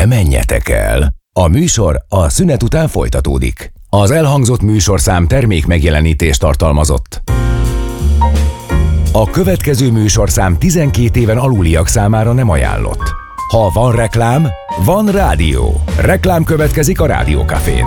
Ne menjetek el! A műsor a szünet után folytatódik. Az elhangzott műsorszám termék megjelenítést tartalmazott. A következő műsorszám 12 éven aluliak számára nem ajánlott. Ha van reklám, van rádió. Reklám következik a Rádió Cafén.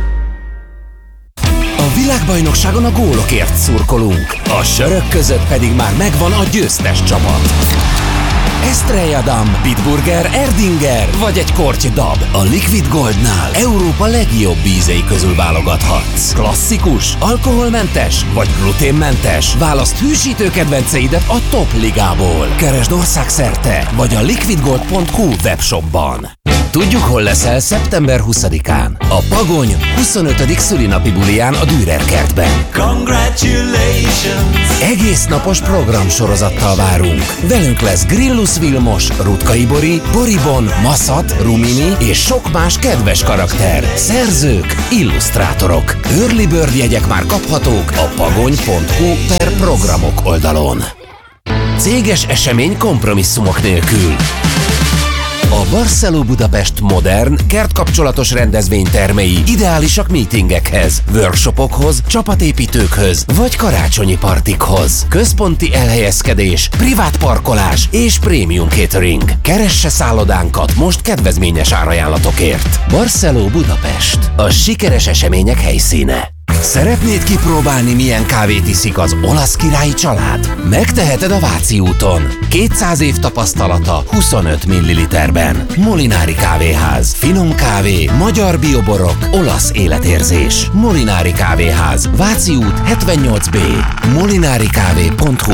A világbajnokságon a gólokért szurkolunk, a sörök között pedig már megvan a győztes csapat. Estrella Damm, Bitburger, Erdinger vagy egy korty dab. A Liquid Goldnál Európa legjobb ízei közül válogathatsz. Klasszikus, alkoholmentes vagy gluténmentes? Válaszd hűsítő kedvenceidet a top ligából. Keresd országszerte vagy a liquidgold.hu webshopban. Tudjuk, hol leszel szeptember 20-án. A Pagony 25. szülinapi buliján a Dürer kertben. Congratulations! Egész napos programsorozattal várunk. Velünk lesz Grillus Vilmos, Rutkay Bori, Boribon, Maszat, Rumini és sok más kedves karakter. Szerzők, illusztrátorok. Early Bird jegyek már kaphatók a pagony.hu/programok oldalon. Céges esemény kompromisszumok nélkül. A Barceló Budapest modern, kertkapcsolatos rendezvénytermei ideálisak meetingekhez, workshopokhoz, csapatépítőkhöz vagy karácsonyi partikhoz. Központi elhelyezkedés, privát parkolás és prémium catering. Keresse szállodánkat most kedvezményes árajánlatokért. Barceló Budapest. A sikeres események helyszíne. Szeretnéd kipróbálni, milyen kávét iszik az olasz királyi család? Megteheted a Váci úton. 200 év tapasztalata 25 ml-ben. Molinári kávéház. Finom kávé, magyar bioborok, olasz életérzés. Molinári kávéház. Váci út 78B. molinarikávé.hu.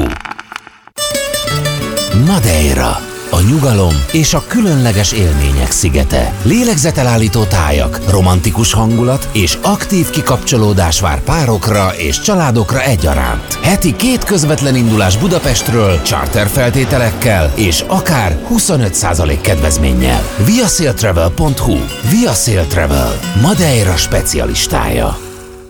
Madeira. A nyugalom és a különleges élmények szigete. Lélegzetelállító tájak, romantikus hangulat és aktív kikapcsolódás vár párokra és családokra egyaránt. Heti 2 közvetlen indulás Budapestről, charter feltételekkel és akár 25% kedvezménnyel. viasailtravel.hu. Viasail Travel. Madeira specialistája.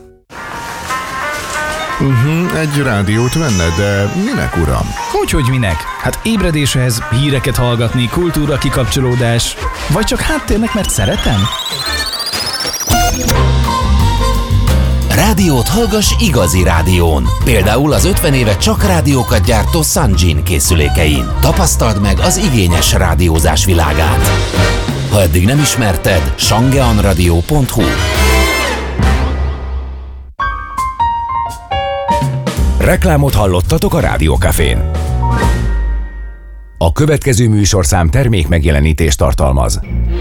Egy rádiót venne, de minek, uram? Hogy minek? Hát ébredéshez, híreket hallgatni, kultúra kikapcsolódás, vagy csak háttérnek, mert szeretem? Rádiót hallgass igazi rádión. Például az 50 éve csak rádiókat gyártó Sanjin készülékein. Tapasztald meg az igényes rádiózás világát. Ha eddig nem ismerted, shangeanradio.hu. Reklámot hallottatok a Rádió Cafén. A következő műsorszám termék megjelenítést tartalmaz.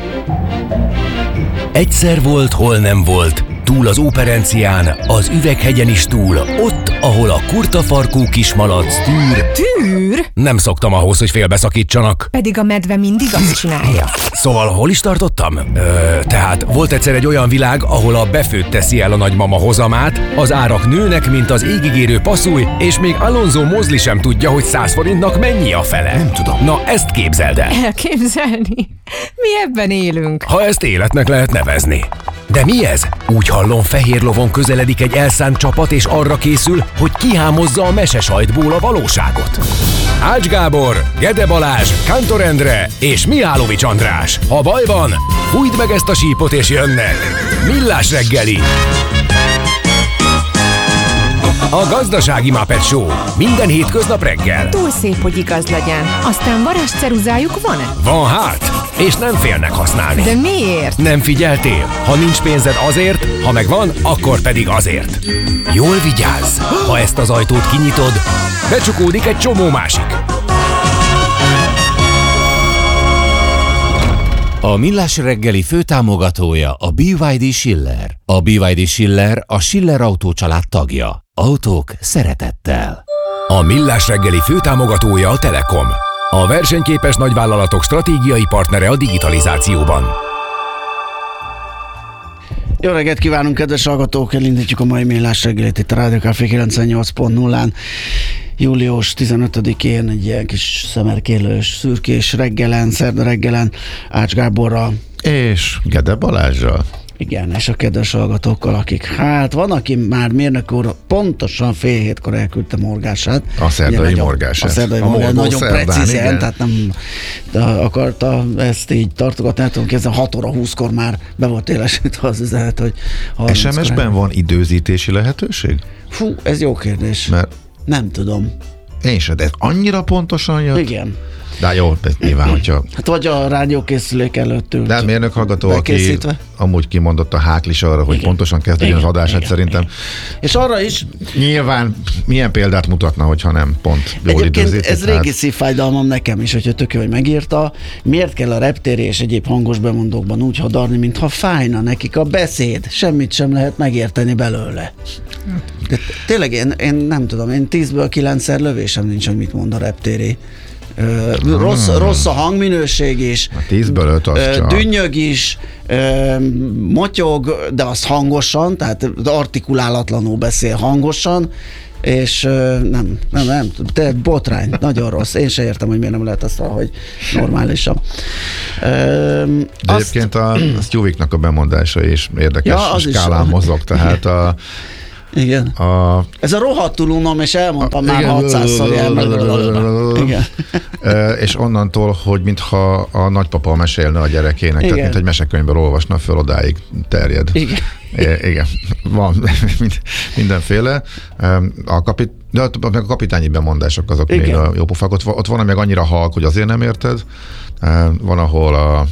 Egyszer volt, hol nem volt, túl az Óperencián, az Üveghegyen is túl, ott, ahol a kurtafarkú kismalac tűr. Tűr? Nem szoktam ahhoz, hogy félbeszakítsanak. Pedig a medve mindig azt csinálja. Szóval hol is tartottam? Tehát volt egyszer egy olyan világ, ahol a befőtt teszi el a nagymama hozamát, az árak nőnek, mint az égigérő passzúj, és még Alonso Mosley sem tudja, hogy 100 forintnak mennyi a fele. Nem tudom. Na, ezt képzeld el. Elképzelni? Mi ebben élünk. Ha ezt életnek lehet nevezni. De mi ez? Úgy hallom, fehér lovon közeledik egy elszánt csapat, és arra készül, hogy kihámozza a mesesajtból a valóságot. Ács Gábor, Gede Balázs, Kántor Endre és Mihálovics András. Ha baj van, fújd meg ezt a sípot és jönnek. Millás reggeli. A Gazdasági Muppet Show. Minden hétköznap reggel. Túl szép, hogy igaz legyen. Aztán varázsceruzájuk van-e? Van hát, és nem félnek használni. De miért? Nem figyeltél? Ha nincs pénzed azért, ha megvan, akkor pedig azért. Jól vigyázz! Ha ezt az ajtót kinyitod, becsukódik egy csomó másik. A Millás reggeli főtámogatója a BYD Schiller. A BYD Schiller a Schiller autócsalád tagja. Autók szeretettel. A Millás reggeli főtámogatója a Telekom. A versenyképes nagyvállalatok stratégiai partnere a digitalizációban. Jó reggelt kívánunk, kedves hallgatók! Elindítjuk a mai Millás reggelit itt a Rádió Café 98.0-án. Július 15-én egy ilyen kis szemerkélős, szürkés reggelen, szerda reggelen Ács Gáborral És Gede Balázsral. Igen, és a kedves hallgatókkal, akik, hát van, aki már mérnök úr pontosan 6:30 elküldte morgását. A szerdai morgását. A szerdai a morgását, nagyon szerdán, precízen, igen. tehát nem akarta ezt így tartogatni, nem tudom kezdeni, 6:20 már be volt élesítve az üzenet, hogy 30-kor. SMS-ben van időzítési lehetőség? Fú, ez jó kérdés. Mert Nem tudom. én sem, de ez annyira pontosan jött. Igen. De jó, ez nyilván, hogyha... Hát vagy a rádiókészülék előtt ült. De hát mérnök hallgató, aki bekészítve. amúgy kimondott a háklis arra, hogy Igen. pontosan kezdődjön az Igen, adását, igen, szerintem igen. És arra is, nyilván milyen példát mutatna, hogyha nem pont jól egyébként időzítik. ez régi szívfájdalmam nekem is, hogyha tök jó, hogy megírta, miért kell a reptéri és egyéb hangos bemondókban úgy hadarni, mintha fájna nekik a beszéd, semmit sem lehet megérteni belőle. De tényleg én nem tudom, én 10-ből 9-szer lövésem nincs, hogy mit mond a reptéri. Rossz a hangminőség is, 10-ből 5 az csak. dünnyög is, motyog, de az hangosan, tehát artikulálatlanul beszél hangosan, és nem, te botrány, nagyon rossz. Én se értem, hogy miért nem lehet azt valahogy normálisan. De egyébként a Sztyúviknak a bemondása is érdekes, Ja, az skálán is. mozog, tehát Igen. Ez a rohadtul unom, és elmondtam már igen. 600-szor. Igen. És onnantól, hogy mintha a nagypapa mesélne a gyerekének, Igen. tehát mint egy mesekönyvből olvasna föl, odáig terjed. Igen. Igen, van mindenféle. De a kapitányi bemondások azok Igen. még a jó pofák. Ott van, meg annyira halk, hogy azért nem érted. Van, ahol a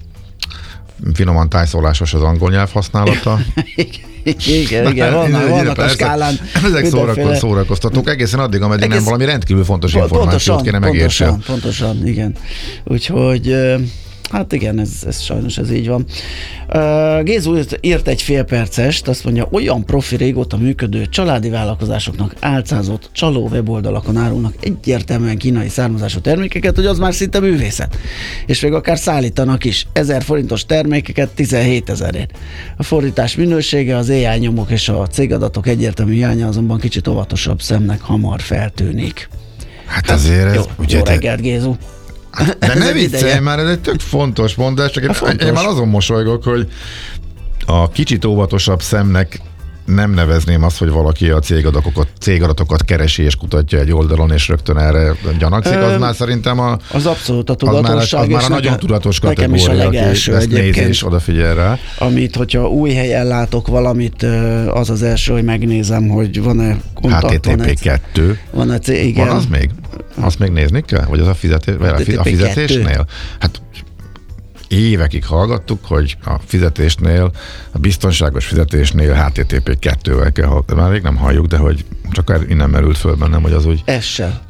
finoman tájszólásos az angol nyelv használata. Igen, vannak a skálán. Ezek szórakoztatók egészen addig, ameddig nem valami rendkívül fontos információt kéne megértsen. Pontosan, igen. Úgyhogy hát igen, ez sajnos ez így van. Gézu írt egy félpercest, azt mondja, olyan profi régóta működő családi vállalkozásoknak álcázott csaló weboldalakon árulnak egyértelműen kínai származású termékeket, hogy az már szinte művészet. És még akár szállítanak is 1000 forintos termékeket 17 000-ért. A fordítás minősége, az AI nyomok és a cégadatok egyértelmű hiánya azonban kicsit óvatosabb szemnek hamar feltűnik. Hát azért ez... Jó reggelt, Gézu! De ne viccelj már, ez egy tök fontos mondás, csak én már azon mosolygok, hogy a kicsit óvatosabb szemnek nem nevezném azt, hogy valaki a cégadatokat keresi és kutatja egy oldalon, és rögtön erre gyanakszik, az már szerintem az abszolút a tudatosság. Az már a nagyon tudatos nekem is a kategória, legelső aki ezt nézi egyébként. és odafigyel rá. Amit, hogyha új helyen látok valamit, az az első, hogy megnézem, hogy van-e kontakt. HTTP2. Van-e igen. Van az még? Azt még nézni kell? Vagy az a fizetésnél? Hát évekig hallgattuk, hogy a fizetésnél, a biztonságos fizetésnél HTTP2-vel kell hallgatni. Már még nem halljuk, de hogy csak innen merült föl bennem, hogy az úgy... S-sel.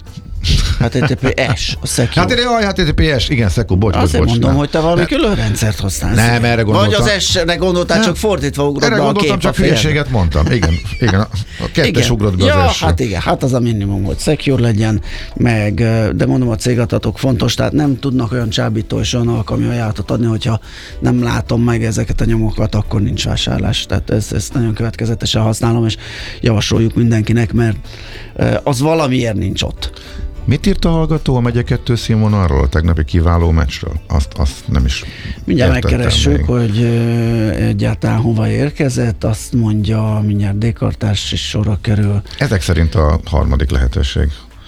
HTTPS, a secure. HTTPS, igen, secure, bocs. Azért mondom, nem. hogy te valami külön rendszert használsz. Nem, erre gondoltam. Vagy az S-re gondoltál, csak fordítva ugrott erre be a gondoltam, kép csak hülyeséget mondtam. Igen, a kettes ugrott be az S-re. Hát igen, hát az a minimum, hogy secure legyen, meg, de mondom, a cégadatok fontos, tehát nem tudnak olyan csábító és olyan alkalmi ajánlatot adni, hogyha nem látom meg ezeket a nyomokat, akkor nincs vásárlás. Tehát ezt nagyon következetesen használom, és javasoljuk mindenkinek, mert az valamiért nincs ott. Mit írt a hallgató a Megye 2 színvonalról, a tegnapi kiváló meccsről? Azt nem is mindjárt megkeressük, még. hogy egyáltalán hova érkezett, azt mondja, mindjárt D-kartás is sorra kerül. Ezek szerint a harmadik lehetőség.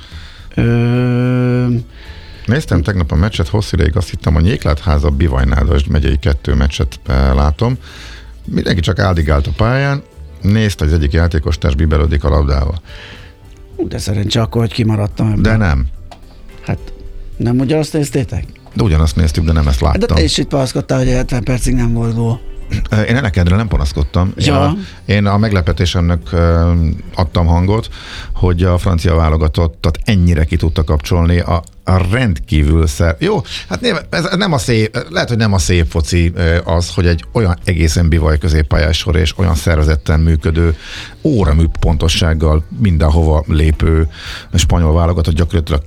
Néztem tegnap a meccset, hosszú ideig azt hittem, a Nyéklátháza Bivajnádas megyei 2 meccset látom. Mindenki csak áldigált a pályán, nézte, hogy az egyik játékostárs bibelődik a labdával. De szerencsé akkor, hogy kimaradtam ebből. De nem. Hát nem ugyanazt néztétek? De ugyanazt néztük, de nem ezt láttam. De te is itt panaszkodtál, hogy 70 percig nem volt gól. Én ennek nem panaszkodtam. Ja. Én a meglepetésemnek adtam hangot, hogy a francia válogatottat ennyire ki tudta kapcsolni a rendkívül Jó, hát ez nem a szép, lehet, hogy nem a szép foci az, hogy egy olyan egészen bivaj középpályás sor és olyan szervezetten működő, óramű pontossággal mindenhova lépő spanyol válogatott gyakorlatilag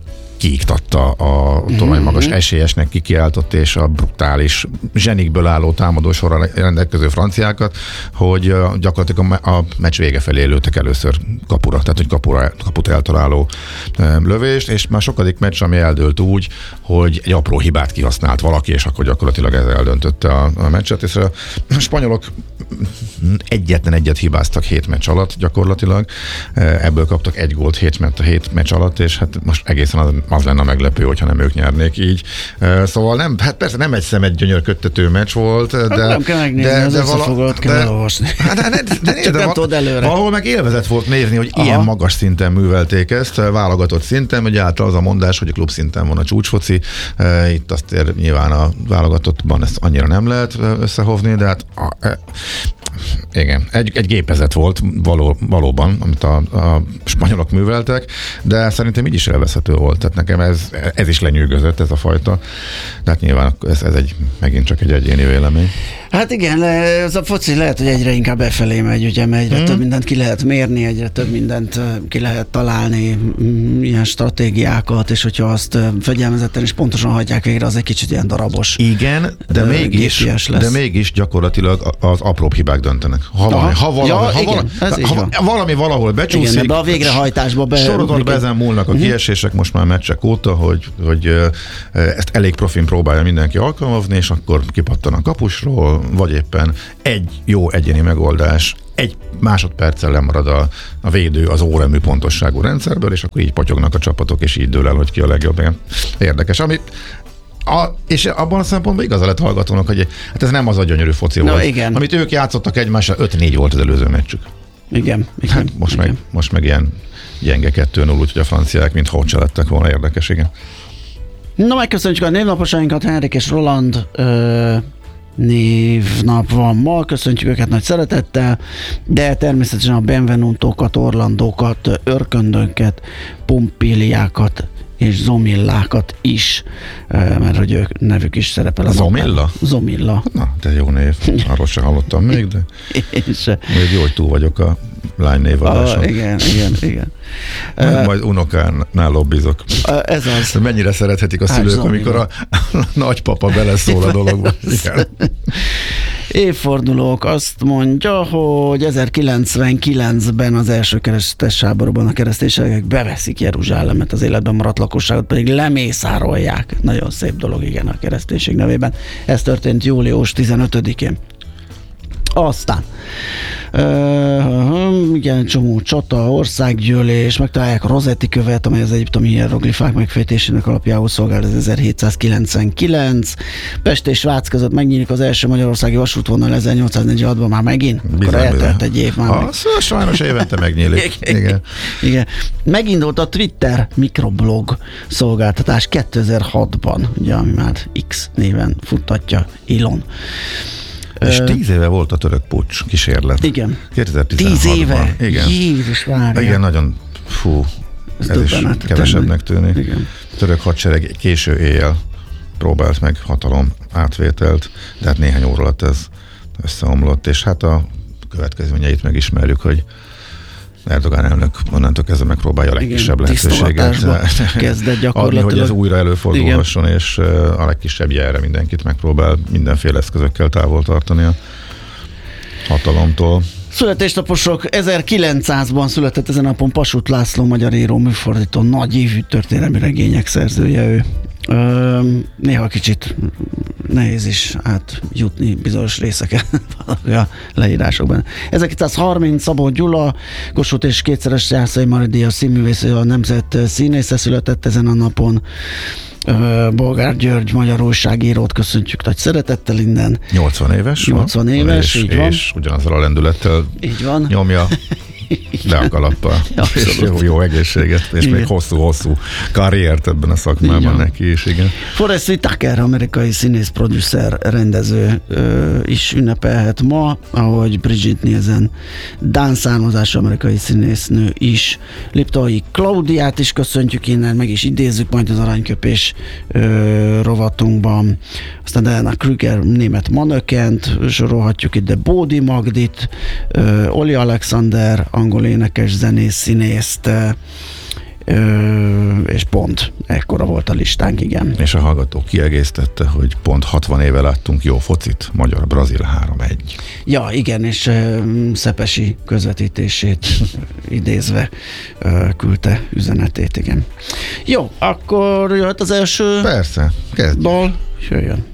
kiiktatta a torony magas esélyesnek kikiáltott és a brutális zsenikből álló támadósorral rendelkező franciákat, hogy gyakorlatilag a meccs vége felé lőttek először kapura, tehát hogy kaput eltaláló lövést, és már sokadik meccs, ami eldőlt úgy, hogy egy apró hibát kihasznált valaki, és akkor gyakorlatilag ez eldöntötte a meccset, és a spanyolok egyetlen egyet hibáztak 7 meccs alatt gyakorlatilag, ebből kaptak 1 gólt 7 meccs alatt, és hát most egészen az lenne meglepő, hogyha nem ők nyernék így. Szóval nem, hát persze nem egy szemet gyönyörködtető meccs volt, de... Nem kell megnézni, az összefoglalót kell elolvasni. Nem tudod előre. Valahol meg élvezet volt nézni, hogy ilyen magas szinten művelték ezt, válogatott szinten, ugye által az a mondás, hogy a klub szinten van a csúcsfoci, itt azt nyilván a válogatottban ezt annyira nem lehet összehozni, de hát igen, egy gépezet volt valóban, amit a spanyolok műveltek, de szerintem így is élvezhető volt, tehát nekem ez is lenyűgözött, ez a fajta, de hát nyilván ez megint csak egy egyéni vélemény. Hát igen, ez a foci lehet, hogy egyre inkább befelé megy, ugye, mert egyre több mindent ki lehet mérni, egyre több mindent ki lehet találni, ilyen stratégiákat, és hogyha azt fegyelmezetten és pontosan hagyják végre, az egy kicsit ilyen darabos. Igen, de mégis gyakorlatilag az apróbb hibák döntenek. Valami valahol becsúszik. Igen, de a végrehajtásba Sorozatban ezen múlnak a kiesések most már meccsek óta, hogy ezt elég profin próbálja mindenki alkalmazni, és akkor kipattan a kapusról, vagy éppen egy jó egyéni megoldás, egy másodperccel lemarad a védő az óremű pontosságú rendszerből, és akkor így potyognak a csapatok, és így dől el, hogy ki a legjobb. Érdekes. És abban a szempontból igaza lett hallgatónak, hogy hát ez nem az a gyönyörű foci volt. Igen. Amit ők játszottak egymással, 5-4 volt az előző meccsük. Igen. Hát most meg ilyen gyenge 2-0, úgyhogy a franciák mintha ott se lettek volna. Érdekes, igen. Na, megköszönjük a névnaposainkat, Henrik és Roland névnap van ma, köszöntjük őket nagy szeretettel, de természetesen a Benvenutókat, Orlandókat, Örköndönket, Pompiliákat és Zomillákat is, mert hogy ők nevük is szerepel. Zomilla? Zomilla. Na, de jó név. Arról sem hallottam még, de még jó, hogy túl vagyok a lány névadáson. Igen. Majd unokánál lobbizok. Ez az. Mennyire szerethetik a szülők, amikor a nagypapa beleszól a dologba. Évfordulók azt mondja, hogy 1099-ben az első keresztes háborúban a keresztények beveszik Jeruzsálemet, az életben maradt lakosságot pedig lemészárolják. Nagyon szép dolog, igen, a kereszténység nevében. Ez történt július 15-én. Aztán igen, csomó csata, országgyűlés, megtalálják a Rosetti követ, amely az egyiptomi hieroglifák megfejtésének alapjául szolgál, ez 1799. Pest és Svác között megnyílik az első magyarországi vasútvonal 1846-ban már megint. Akkor eltelt egy év már. Sajnos évente megnyílik. Igen. Megindult a Twitter mikroblog szolgáltatás 2006-ban, ugye, ami már X néven futtatja Elon. És 10 éve volt a török puccs kísérlet. Igen. 2016-ban. 10 éve? Igen. Jézus várja. Igen, nagyon, ez is kevesebbnek tűnik. Igen. A török hadsereg késő éjjel próbált meg hatalom átvételt, de hát néhány óra alatt ez összeomlott, és hát a következményeit megismerjük, hogy Erdogán elnök onnantól kezdve megpróbálja a legkisebb lehetőséget adni, hogy ez újra előfordulhasson, és a legkisebb jelre mindenkit megpróbál mindenféle eszközökkel távol tartani a hatalomtól. Születésnaposok, 1900-ban született ezen a napon Passuth László, magyar író, műfordító, nagy ívű történelmi regények szerzője ő. Néha kicsit nehéz is átjutni bizonyos részeket a leírásokban. 1930 Szabó Gyula, Kossuth és kétszeres Jászai Mari díjas színművész, a nemzet színésze született ezen a napon. Bolgár György, magyar újságírót köszöntjük nagy szeretettel innen. 80 éves. 80 éves, így van. És ugyanazzal a lendülettel így van. Nyomja le a kalappal. És jó egészséget, és igen, még hosszú karriert ebben a szakmában neki is, igen. Forest Whitaker, amerikai színész, producer, rendező is ünnepelhet ma, ahogy Bridget Nielsen, dán származású amerikai színésznő is. Liptai Klaudiát is köszöntjük innen, meg is idézzük majd az aranyköpés rovatunkban. Aztán Diana Krüger, német manökent sorolhatjuk itt, de Bódi Magdit, Oli Alexander, angol énekes, zenész, színészt, és pont ekkora volt a listánk, igen. És a hallgató kiegészítette, hogy pont 60 éve láttunk jó focit, Magyar-Brazil 3-1. Ja, igen, és Szepesi közvetítését idézve küldte üzenetét, igen. Jó, akkor jöhet az első Persze, kezdjük. dal, jöjjön.